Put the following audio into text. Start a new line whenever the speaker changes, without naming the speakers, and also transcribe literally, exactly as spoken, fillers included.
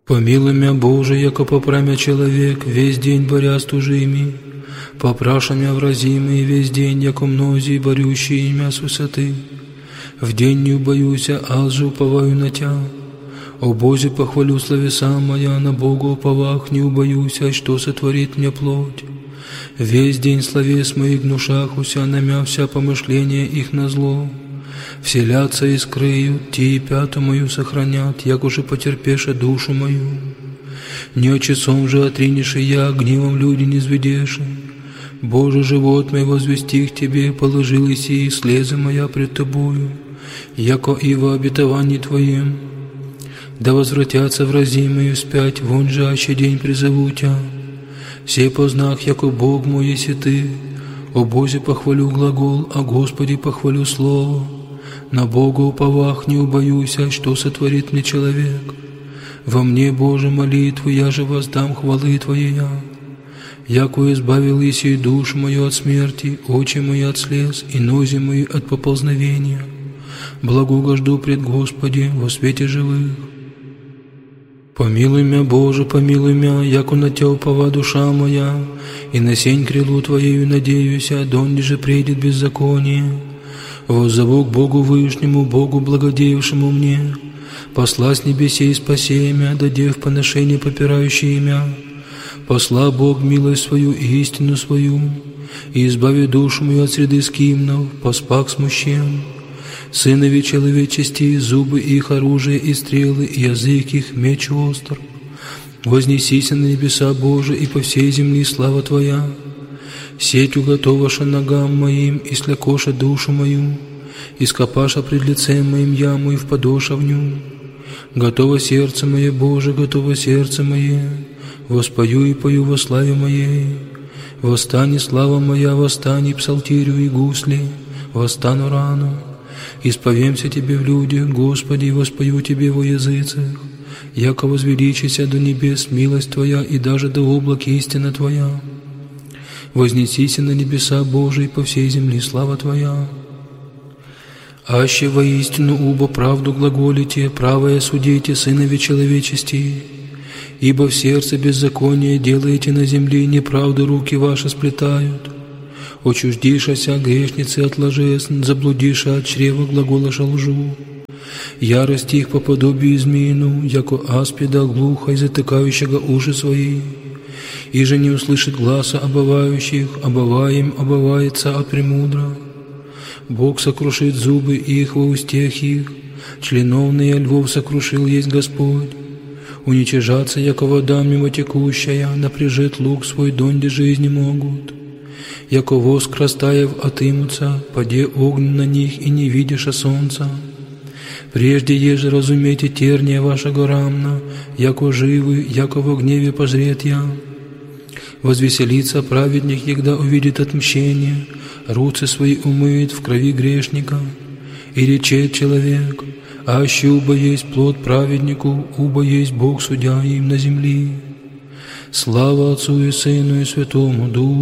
Помилуй мя, Боже, яко попрамя человек, весь день боря с тужими, попраша мя вразимый весь день, яко мнози, борющие мя с высоты. В день не убоюся, аз же уповаю на Тя. О Бозе, похвалю словеса моя, на Бога уповах не убоюся, что сотворит мне плоть. Весь день словес моих гнушахуся, на мя вся помышления их на зло. Вселятся и скрыют, те и пяту мою сохранят, як уже потерпеша душу мою. Не очесом же отринешь я, гневом люди не зведеши. Боже, живот мой возвести к Тебе, положил и сии слезы моя пред Тобою, яко и во обетовании Твоим. Да возвратятся вразимые вспять, вон же аще день призову Тя. Сей познах, яко Бог мой еси Ты. О Бозе похвалю глагол, о Господе похвалю слово. На Бога уповах не убоюся, что сотворит мне человек. Во мне, Боже, молитву, я же воздам хвалы Твоей. Яко избавил еси душу мою от смерти, очи мои от слез и нози мои от поползновения. Благугожду пред Господи во свете живых. Помилуй мя, Боже, помилуй мя, яко на Тя упова душа моя, и на сень крилу Твоею надеюся, донде же придет беззаконие. Воззову к Богу Вышнему, Богу благодеявшему мне, посла с небесей спаси мя, дадев поношение попирающие мя. Посла Бог милость свою и истину свою, и избави душу мою от среды скимнов, поспак смущен. Сынови человечести, зубы их оружие и стрелы, и язык их меч остр. Вознесися на небеса Божии, и по всей земли слава Твоя. Сеть уготоваша ногам моим, и слякоша душу мою, и скопаша пред лицем моим яму, и впадоша в ню. Готово сердце мое, Боже, готово сердце мое, воспою и пою во славе моей. Восстани, слава моя, восстани, псалтирю и гусли, восстану рано. Исповемся Тебе в людях, Господи, и воспою Тебе во языцах, яко возвеличися до небес милость Твоя, и даже до облак истина Твоя. Вознесися на небеса Божии, по всей земли слава Твоя. Аще воистину убо правду глаголите, правое судите, сынови человечести, ибо в сердце беззаконие делаете на земле, неправду руки ваши сплетают. Очуждишася грешницы от ложес, заблудиша от чрева глаголаша лжу. Ярость их по подобию змеину, яко аспида глухо и затыкающего уши свои. И же не услышит гласа обывающих, обываем обывается от премудра. Бог сокрушит зубы их во устех их, членовные львов сокрушил есть Господь. Уничижаться, яко вода мимо текущая, напряжет лук свой, донде жизни могут. Яко воск растаев отымутся, паде огонь на них, и не видишь солнца. Прежде еже разумейте терния ваша горамна, яко живы, яко во гневе пожрет я. Возвеселится праведник, егда увидит отмщение, руцы свои умыет в крови грешника. И речет человек, аще убо есть плод праведнику, убо есть Бог судья им на земли. Слава Отцу и Сыну и Святому Духу.